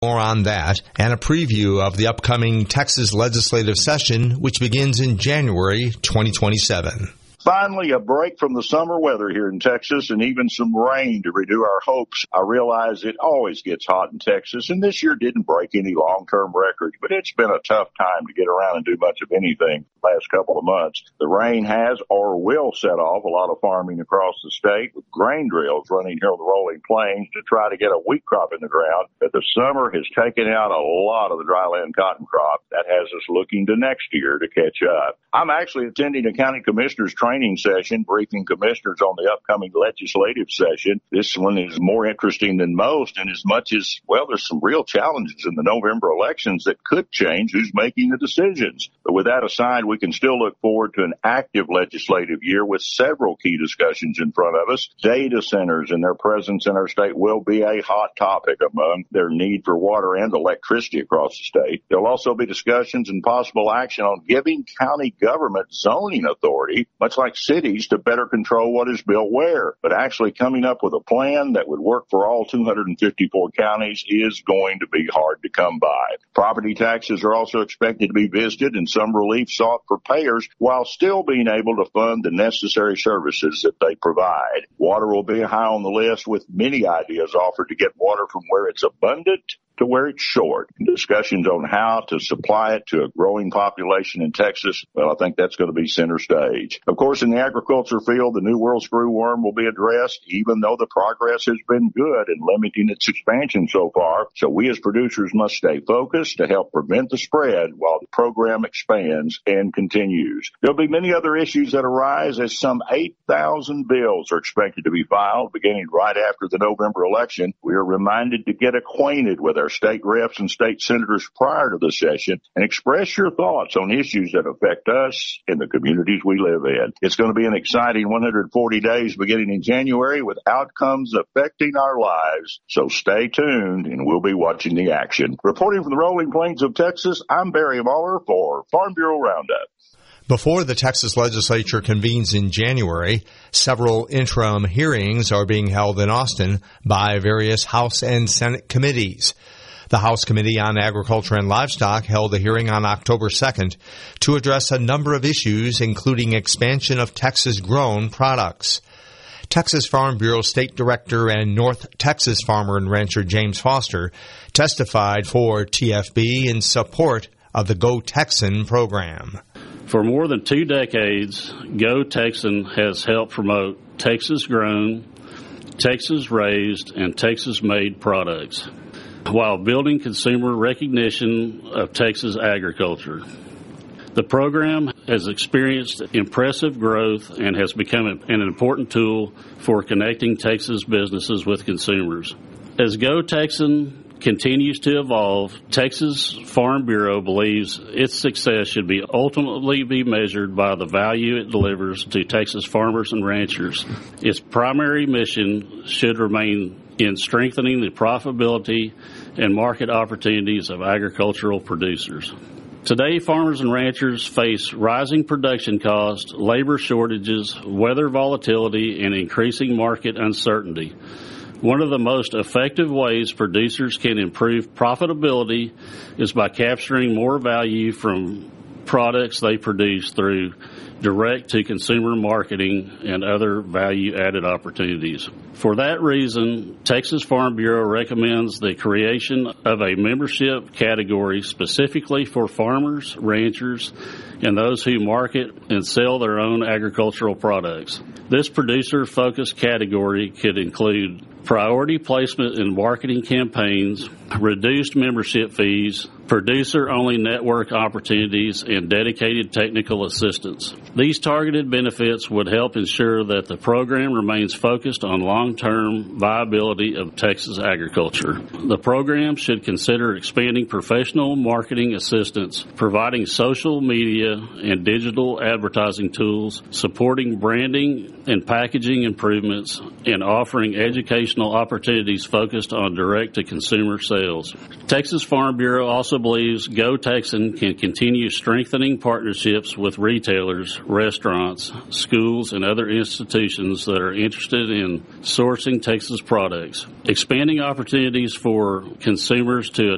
More on that and a preview of the upcoming Texas legislative session, which begins in January 2027. Finally, a break from the summer weather here in Texas and even some rain to renew our hopes. I realize it always gets hot in Texas, and this year didn't break any long-term records, but it's been a tough time to get around and do much of anything the last couple of months. The rain has or will set off a lot of farming across the state, with grain drills running here on the rolling plains to try to get a wheat crop in the ground. But the summer has taken out a lot of the dryland cotton crop. That has us looking to next year to catch up. I'm actually attending a county commissioner's training session, briefing commissioners on the upcoming legislative session. This one is more interesting than most, and as much as, well, there's some real challenges in the November elections that could change who's making the decisions. But with that aside, we can still look forward to an active legislative year with several key discussions in front of us. Data centers and their presence in our state will be a hot topic among their need for water and electricity across the state. There'll also be discussions and possible action on giving county government zoning authority, much like cities, to better control what is built where. But actually coming up with a plan that would work for all 254 counties is going to be hard to come by. Property taxes are also expected to be visited and some relief sought for payers while still being able to fund the necessary services that they provide. Water will be high on the list, with many ideas offered to get water from where it's abundant to where it's short. Discussions on how to supply it to a growing population in Texas, well, I think that's going to be center stage. Of course, in the agriculture field, the New World screwworm will be addressed, even though the progress has been good in limiting its expansion so far. So we as producers must stay focused to help prevent the spread while the program expands and continues. There'll be many other issues that arise, as some 8,000 bills are expected to be filed beginning right after the November election. We are reminded to get acquainted with our state reps and state senators prior to the session and express your thoughts on issues that affect us and the communities we live in. It's going to be an exciting 140 days beginning in January with outcomes affecting our lives. So stay tuned and we'll be watching the action. Reporting from the rolling plains of Texas, I'm Barry Muller for Farm Bureau Roundup. Before the Texas legislature convenes in January, several interim hearings are being held in Austin by various House and Senate committees. The House Committee on Agriculture and Livestock held a hearing on October 2nd to address a number of issues, including expansion of Texas-grown products. Texas Farm Bureau State Director and North Texas farmer and rancher James Foster testified for TFB in support of the Go Texan program. For more than 2 decades, Go Texan has helped promote Texas-grown, Texas-raised, and Texas-made products, while building consumer recognition of Texas agriculture. The program has experienced impressive growth and has become an important tool for connecting Texas businesses with consumers. As Go Texan continues to evolve, Texas Farm Bureau believes its success should be ultimately be measured by the value it delivers to Texas farmers and ranchers. Its primary mission should remain in strengthening the profitability and market opportunities of agricultural producers. Today, farmers and ranchers face rising production costs, labor shortages, weather volatility, and increasing market uncertainty. One of the most effective ways producers can improve profitability is by capturing more value from products they produce through direct-to-consumer marketing and other value-added opportunities. For that reason, Texas Farm Bureau recommends the creation of a membership category specifically for farmers, ranchers, and those who market and sell their own agricultural products. This producer-focused category could include priority placement in marketing campaigns, reduced membership fees, producer-only network opportunities, and dedicated technical assistance. These targeted benefits would help ensure that the program remains focused on long-term viability of Texas agriculture. The program should consider expanding professional marketing assistance, providing social media and digital advertising tools, supporting branding and packaging improvements, and offering educational opportunities focused on direct-to-consumer sales. Texas Farm Bureau also believes Go Texan can continue strengthening partnerships with retailers, restaurants, schools, and other institutions that are interested in sourcing Texas products. Expanding opportunities for consumers to